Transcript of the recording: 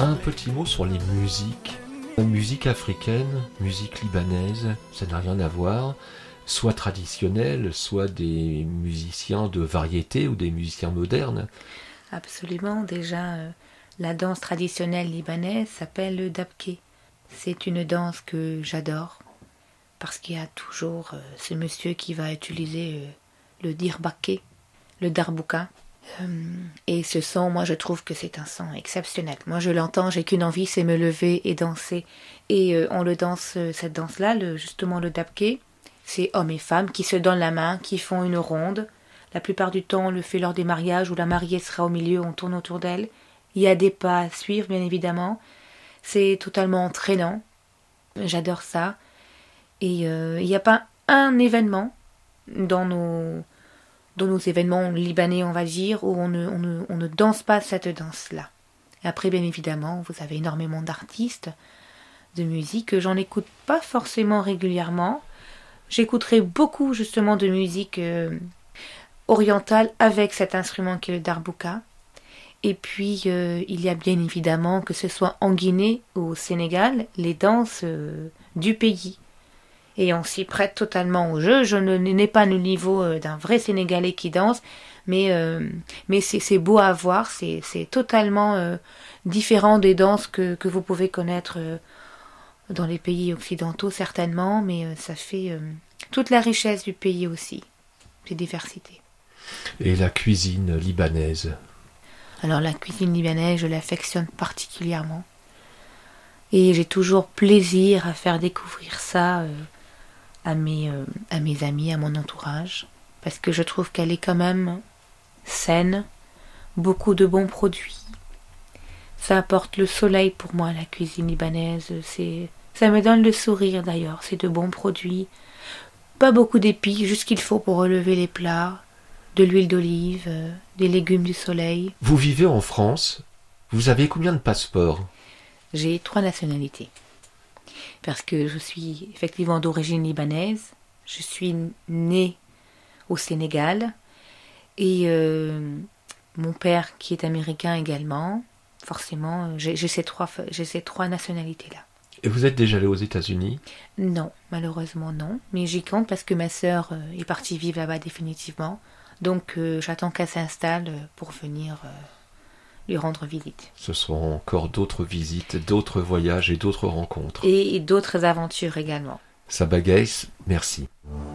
Un petit mot sur les musiques. Musique africaine, musique libanaise, ça n'a rien à voir. Soit traditionnelle, soit des musiciens de variété ou des musiciens modernes. Absolument, déjà, la danse traditionnelle libanaise s'appelle le dabké. C'est une danse que j'adore, parce qu'il y a toujours ce monsieur qui va utiliser le dirbaké, le darbouka. Et ce son, moi je trouve que c'est un son exceptionnel. Moi je l'entends, j'ai qu'une envie, c'est me lever et danser. Et on le danse, cette danse-là, justement le dabké, c'est hommes et femmes qui se donnent la main, qui font une ronde. La plupart du temps, on le fait lors des mariages où la mariée sera au milieu, on tourne autour d'elle. Il y a des pas à suivre, bien évidemment. C'est totalement entraînant. J'adore ça. Et il n'y a pas un événement dans nos événements libanais, on va dire, où on ne danse pas cette danse-là. Et après, bien évidemment, vous avez énormément d'artistes, de musique. J'en écoute pas forcément régulièrement. J'écouterai beaucoup, justement, de musique orientale avec cet instrument qui est le darbouka. Et puis, il y a bien évidemment, que ce soit en Guinée ou au Sénégal, les danses du pays. Et on s'y prête totalement au jeu. Je n'ai pas le niveau d'un vrai Sénégalais qui danse, mais c'est beau à voir. C'est totalement différent des danses que vous pouvez connaître dans les pays occidentaux, certainement, mais ça fait toute la richesse du pays aussi. C'est diversité. Et la cuisine libanaise? Alors la cuisine libanaise, je l'affectionne particulièrement. Et j'ai toujours plaisir à faire découvrir ça à mes amis, à mon entourage, parce que je trouve qu'elle est quand même saine, beaucoup de bons produits. Ça apporte le soleil pour moi, la cuisine libanaise. Ça me donne le sourire d'ailleurs, c'est de bons produits. Pas beaucoup d'épices, juste ce qu'il faut pour relever les plats, de l'huile d'olive, des légumes du soleil. Vous vivez en France, vous avez combien de passeports? J'ai 3 nationalités. Parce que je suis effectivement d'origine libanaise, je suis née au Sénégal, et mon père qui est américain également, forcément, j'ai ces 3 nationalités-là. Et vous êtes déjà allé aux États-Unis? Non, malheureusement non, mais j'y compte parce que ma sœur est partie vivre là-bas définitivement, donc j'attends qu'elle s'installe pour venir lui rendre visite. Ce seront encore d'autres visites, d'autres voyages et d'autres rencontres. Et d'autres aventures également. Saba Gaïs, merci.